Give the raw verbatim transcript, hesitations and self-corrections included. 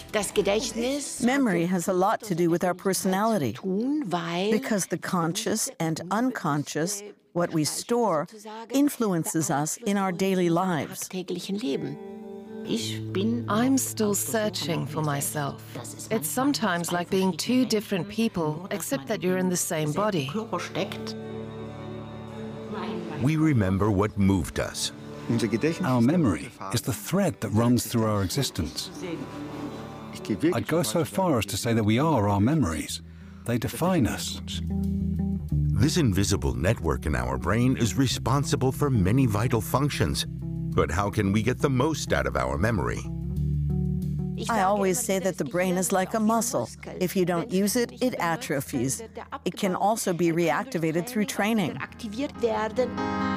Memory has a lot to do with our personality, because the conscious and unconscious, what we store, influences us in our daily lives. I'm still searching for myself. It's sometimes like being two different people, except that you're in the same body. We remember what moved us. Our memory is the thread that runs through our existence. I'd go so far as to say that we are our memories. They define us. This invisible network in our brain is responsible for many vital functions. But how can we get the most out of our memory? I always say that the brain is like a muscle. If you don't use it, it atrophies. It can also be reactivated through training.